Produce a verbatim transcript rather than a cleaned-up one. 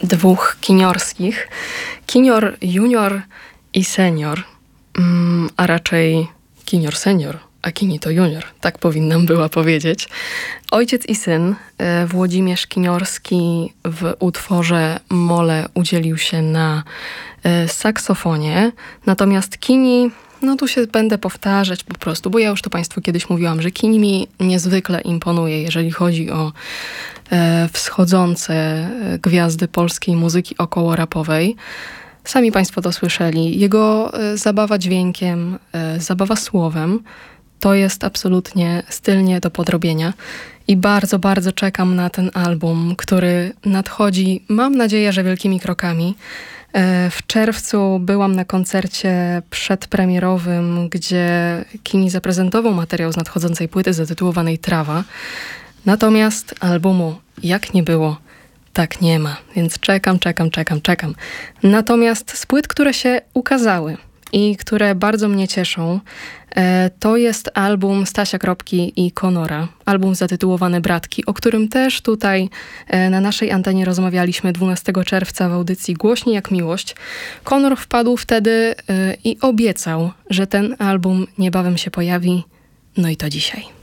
dwóch kiniorskich. Kinior junior i senior, mm, a raczej kinior senior, a kini to junior, tak powinnam była powiedzieć. Ojciec i syn, e, Włodzimierz Kiniorski w utworze Mole udzielił się na e, saksofonie, natomiast Kini, no tu się będę powtarzać po prostu, bo ja już to Państwu kiedyś mówiłam, że Kini mi niezwykle imponuje, jeżeli chodzi o e, wschodzące e, gwiazdy polskiej muzyki okołorapowej. Sami Państwo to słyszeli. Jego e, zabawa dźwiękiem, e, zabawa słowem to jest absolutnie styl nie do podrobienia. I bardzo, bardzo czekam na ten album, który nadchodzi, mam nadzieję, że wielkimi krokami. E, w czerwcu byłam na koncercie przedpremierowym, gdzie Kini zaprezentował materiał z nadchodzącej płyty zatytułowanej Trawa. Natomiast albumu jak nie było, tak nie ma. Więc czekam, czekam, czekam, czekam. Natomiast z płyt, które się ukazały i które bardzo mnie cieszą, e, to jest album Stasia Kropki i Conora. Album zatytułowany Bratki, o którym też tutaj e, na naszej antenie rozmawialiśmy dwunastego czerwca w audycji Głośniej jak miłość. Conor wpadł wtedy e, i obiecał, że ten album niebawem się pojawi. No i to dzisiaj.